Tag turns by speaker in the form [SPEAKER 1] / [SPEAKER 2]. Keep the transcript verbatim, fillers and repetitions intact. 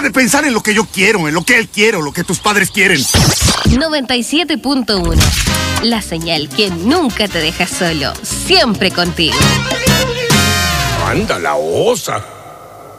[SPEAKER 1] de pensar en lo que yo quiero, en lo que él quiere, lo que tus padres quieren.
[SPEAKER 2] noventa y siete punto uno. La señal que nunca te deja solo, siempre contigo.
[SPEAKER 3] ¡Anda la osa!